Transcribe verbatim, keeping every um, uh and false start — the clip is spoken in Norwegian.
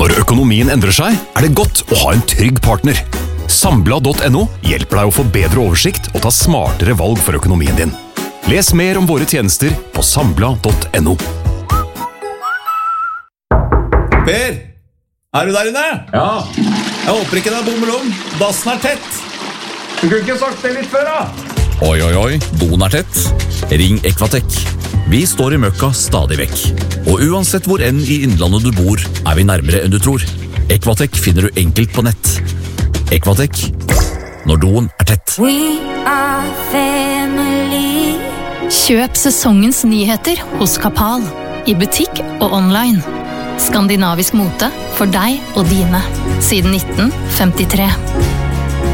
Når økonomien endrer seg, er det godt å ha en trygg partner. Sambla punktum no hjelper deg å få bedre oversikt og ta smartere valg for økonomien din. Les mer om våre tjenester på Sambla punktum no. Per, er du der inne? Ja. Jeg håper ikke det er bommelom. Dassen er tett. Du kunne ikke sagt det litt før, da. Oi, oi, oi, doen er tett. Ring Equatec. Vi står i møkka stadig vekk. Og uansett hvor enn i innlandet du bor, er vi nærmere enn du tror. Equatec finner du enkelt på nett. Equatec, når doen er tett. We are family. Kjøp sesongens nyheter hos Kapal. I butikk og online. Skandinavisk mote for deg og dine. Siden nitten femtitre.